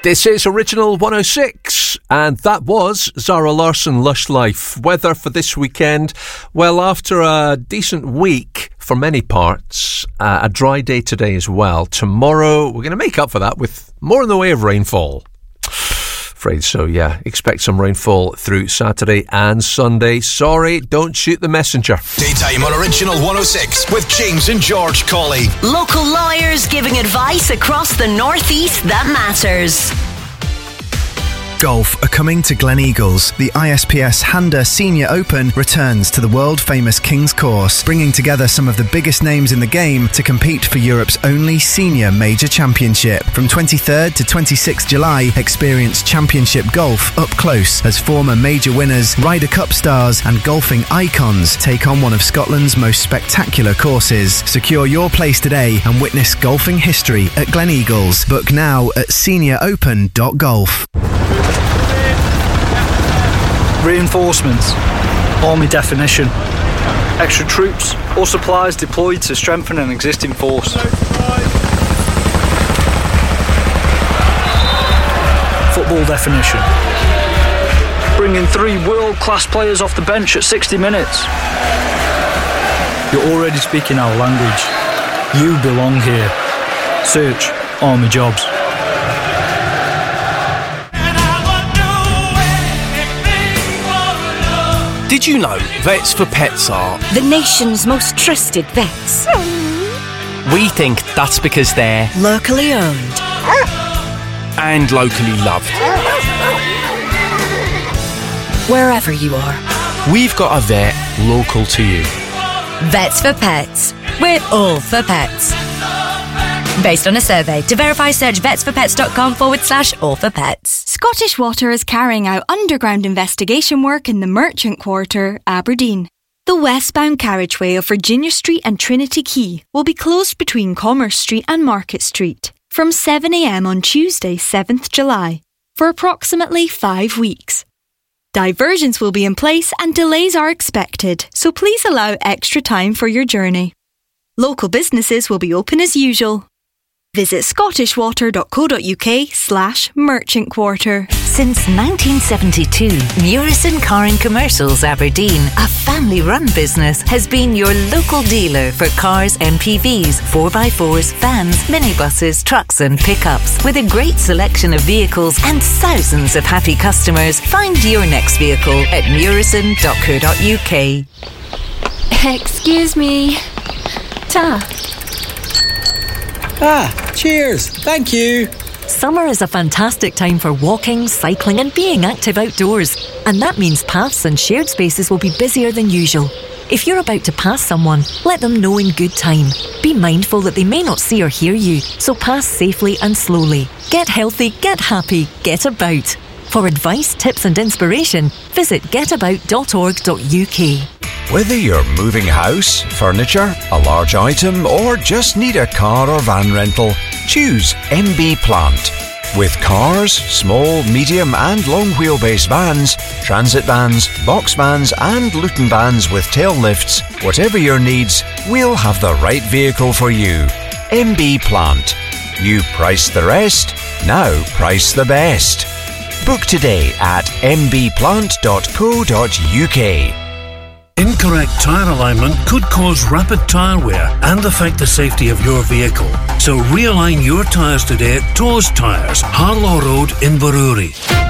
This is Original 106, and that was Zara Larsson, Lush Life. Weather for this weekend, well, after a decent week for many parts, a dry day today as well. Tomorrow, we're going to make up for that with more in the way of rainfall. Afraid so, yeah. Expect some rainfall through Saturday and Sunday. Sorry, don't shoot the messenger. Daytime on Original 106 with James and George Colley. Local lawyers giving advice across the northeast that matters. Golf are coming to Gleneagles. The ISPS Handa Senior Open returns to the world-famous King's Course, bringing together some of the biggest names in the game to compete for Europe's only senior major championship. From 23rd to 26th July, experience championship golf up close as former major winners, Ryder Cup stars and golfing icons take on one of Scotland's most spectacular courses. Secure your place today and witness golfing history at Gleneagles. Book now at senioropen.golf. Reinforcements, Army definition, extra troops or supplies deployed to strengthen an existing force. Football definition, bringing 3 world-class players off the bench at 60 minutes. You're already speaking our language. You belong here. Search Army Jobs. Did you know Vets for Pets are the nation's most trusted vets? We think that's because they're Locally owned and locally loved. wherever you are. We've got a vet local to you. Vets for Pets. We're all for pets. Based on a survey. To verify, search vetsforpets.com/all-for-pets. Scottish Water is carrying out underground investigation work in the Merchant Quarter, Aberdeen. The westbound carriageway of Virginia Street and Trinity Quay will be closed between Commerce Street and Market Street from 7 a.m. on Tuesday, 7th July, for approximately 5 weeks. Diversions will be in place and delays are expected, so please allow extra time for your journey. Local businesses will be open as usual. Visit scottishwater.co.uk/Merchant Quarter. Since 1972, Murison Car and Commercials Aberdeen, a family-run business, has been your local dealer for cars, MPVs, 4x4s, vans, minibuses, trucks and pickups. With a great selection of vehicles and thousands of happy customers, find your next vehicle at murison.co.uk. Excuse me. Ta. Cheers. Thank you. Summer is a fantastic time for walking, cycling and being active outdoors. And that means paths and shared spaces will be busier than usual. If you're about to pass someone, let them know in good time. Be mindful that they may not see or hear you, so pass safely and slowly. Get healthy, get happy, get about. For advice, tips and inspiration, visit getabout.org.uk. Whether you're moving house, furniture, a large item, or just need a car or van rental, choose MB Plant. With cars, small, medium and long wheelbase vans, transit vans, box vans and Luton vans with tail lifts, whatever your needs, we'll have the right vehicle for you. MB Plant. You price the rest, now price the best. Book today at mbplant.co.uk. Incorrect tyre alignment could cause rapid tyre wear and affect the safety of your vehicle. So realign your tyres today at Toes Tyres, Harlow Road in Inverurie.